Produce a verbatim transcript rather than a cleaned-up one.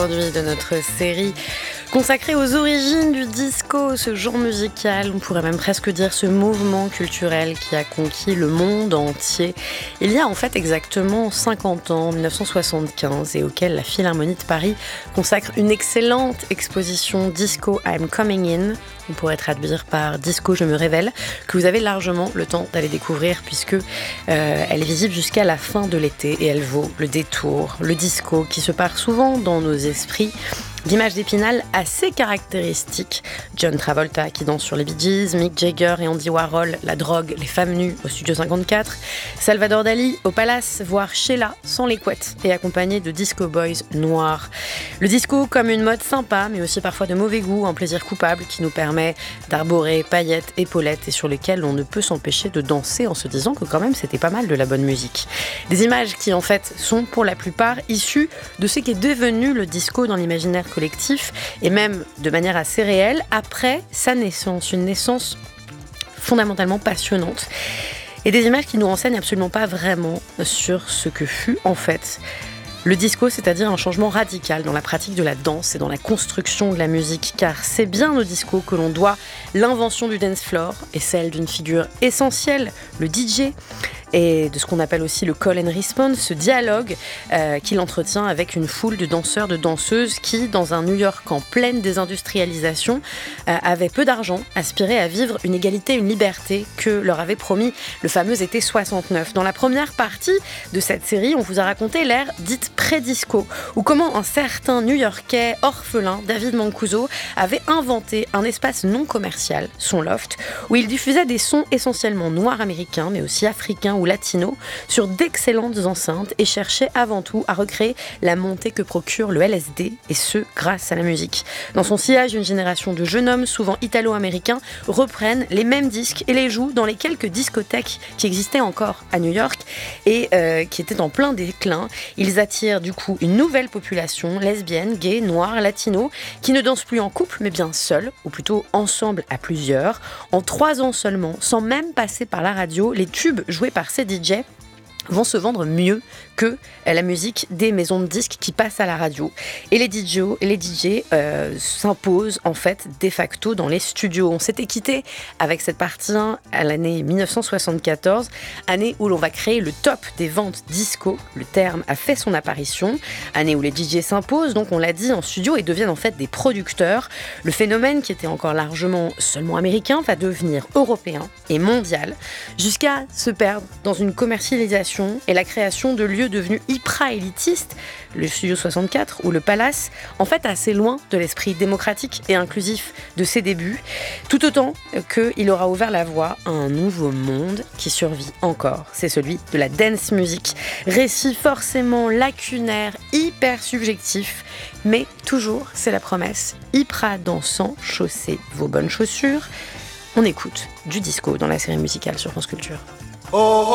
Aujourd'hui de notre série consacrée aux origines du disco, ce genre musical, on pourrait même presque dire ce mouvement culturel qui a conquis le monde entier il y a en fait exactement cinquante ans, en dix-neuf cent soixante-quinze, et auquel la Philharmonie de Paris consacre une excellente exposition Disco I'm Coming In, on pourrait traduire par Disco je me révèle, que vous avez largement le temps d'aller découvrir puisque euh, elle est visible jusqu'à la fin de l'été et elle vaut le détour. Le disco qui se perd souvent dans nos esprits d'images d'Épinal assez caractéristiques. John Travolta qui danse sur les Bee Gees, Mick Jagger et Andy Warhol, la drogue, les femmes nues au Studio cinquante-quatre, Salvador Dali au Palace, voire Sheila sans les couettes et accompagné de disco boys noirs. Le disco comme une mode sympa mais aussi parfois de mauvais goût, un plaisir coupable qui nous permet d'arborer paillettes, épaulettes et sur lesquelles on ne peut s'empêcher de danser en se disant que quand même c'était pas mal de la bonne musique. Des images qui en fait sont pour la plupart issues de ce qui est devenu le disco dans l'imaginaire collectif et même de manière assez réelle après sa naissance, une naissance fondamentalement passionnante et des images qui nous renseignent absolument pas vraiment sur ce que fut en fait le disco, c'est-à-dire un changement radical dans la pratique de la danse et dans la construction de la musique, car c'est bien au disco que l'on doit l'invention du dance floor et celle d'une figure essentielle, le D J, et de ce qu'on appelle aussi le call and response, ce dialogue euh, qu'il entretient avec une foule de danseurs, de danseuses qui, dans un New York en pleine désindustrialisation, euh, avaient peu d'argent, aspiraient à vivre une égalité, une liberté que leur avait promis le fameux été soixante-neuf. Dans la première partie de cette série, on vous a raconté l'ère dite pré-disco, ou comment un certain New-Yorkais orphelin, David Mancuso, avait inventé un espace non commercial, son loft, où il diffusait des sons essentiellement noirs américains, mais aussi africains ou latinos, sur d'excellentes enceintes et cherchait avant tout à recréer la montée que procure le L S D, et ce, grâce à la musique. Dans son sillage, une génération de jeunes hommes, souvent italo-américains, reprennent les mêmes disques et les jouent dans les quelques discothèques qui existaient encore à New York et euh, qui étaient en plein déclin. Ils attirent du coup une nouvelle population lesbienne, gay, noire, latino, qui ne danse plus en couple mais bien seul, ou plutôt ensemble à plusieurs. En trois ans seulement, sans même passer par la radio, les tubes joués par ces D J vont se vendre mieux que la musique des maisons de disques qui passent à la radio. Et les D J, les D J euh, s'imposent en fait de facto dans les studios. On s'était quitté avec cette partie un à l'année dix-neuf cent soixante-quatorze, année où l'on va créer le top des ventes disco. Le terme a fait son apparition, année où les D J s'imposent, donc on l'a dit, en studio et deviennent en fait des producteurs. Le phénomène qui était encore largement seulement américain va devenir européen et mondial, jusqu'à se perdre dans une commercialisation et la création de lieux devenus hyper élitistes, le Studio soixante-quatre ou le Palace, en fait assez loin de l'esprit démocratique et inclusif de ses débuts, tout autant qu'il aura ouvert la voie à un nouveau monde qui survit encore. C'est celui de la dance music, récit forcément lacunaire, hyper subjectif, mais toujours, c'est la promesse, hyper dansant, chaussez vos bonnes chaussures. On écoute du disco dans la série musicale sur France Culture. Oh